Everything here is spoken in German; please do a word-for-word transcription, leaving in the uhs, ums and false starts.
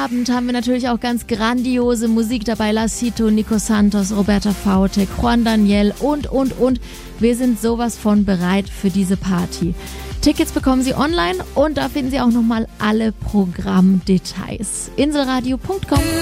Abend haben wir natürlich auch ganz grandiose Musik dabei. Lacito, Nico Santos, Roberta Fautek, Juan Daniel und, und, und. Wir sind sowas von bereit für diese Party. Tickets bekommen Sie online und da finden Sie auch nochmal alle Programmdetails. inselradio punkt com